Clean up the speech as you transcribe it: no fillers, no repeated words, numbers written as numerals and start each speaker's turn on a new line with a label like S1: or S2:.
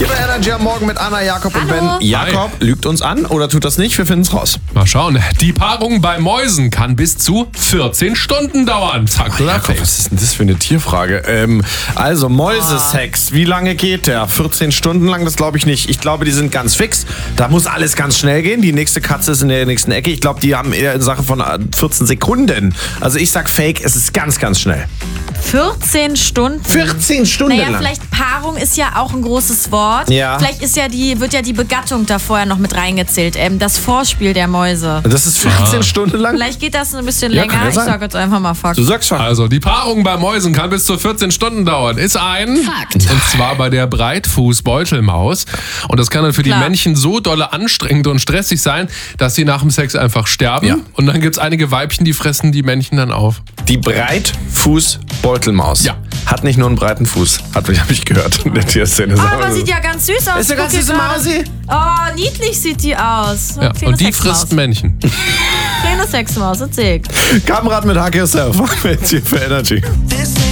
S1: Hier bei Energy am Morgen mit Anna, Jakob und
S2: Hallo.
S1: Ben. Jakob lügt uns an oder tut das nicht? Wir finden es raus.
S3: Mal schauen. Die Paarung bei Mäusen kann bis zu 14 Stunden dauern. Fakt oder
S1: Jakob,
S3: Fake?
S1: was ist denn das für eine Tierfrage? Also Mäusesex, wie lange geht der? 14 Stunden lang, das glaube ich nicht. Ich glaube, die sind ganz fix. Da muss alles ganz schnell gehen. Die nächste Katze ist in der nächsten Ecke. Ich glaube, die haben eher in Sache von 14 Sekunden. Also ich sag Fake, es ist ganz, ganz schnell.
S2: 14 Stunden.
S1: 14 Stunden
S2: Naja,
S1: lang.
S2: vielleicht Paarung ist ja auch ein großes Wort.
S1: Ja.
S2: Vielleicht wird ja die Begattung da vorher noch mit reingezählt. Das Vorspiel der Mäuse.
S1: Das ist 14 Stunden lang?
S2: Vielleicht geht das ein bisschen
S1: Ja, kann
S2: länger.
S1: ja
S2: Ich
S1: sein.
S2: sag jetzt einfach mal Fakt.
S1: Du sagst schon.
S3: Also, die Paarung bei Mäusen kann bis zu 14 Stunden dauern. Ist ein
S4: Fakt.
S3: Und zwar bei der Breitfuß-Beutelmaus. Und das kann dann für die
S2: Klar.
S3: Männchen so dolle anstrengend und stressig sein, dass sie nach dem Sex einfach sterben.
S1: Ja.
S3: Und dann gibt es einige Weibchen, die fressen die Männchen dann auf.
S1: Die Breitfuß-Beutelmaus.
S3: Ja.
S1: Hat nicht nur einen breiten Fuß. Habe ich gehört in der Tierszene.
S2: Aber sieht ja ganz süß aus.
S1: Ist ja
S2: Guck
S1: ganz
S2: hier
S1: süße
S2: gerade.
S1: Mausi.
S2: Oh, niedlich sieht die aus.
S3: Ja.
S2: Kleine
S3: Und die
S2: Sexmaus.
S3: frisst Männchen.
S2: Kleine Sexmaus, erzähl.
S1: Kamerad mit Hack Yourself. Jetzt hier für Energy.
S5: This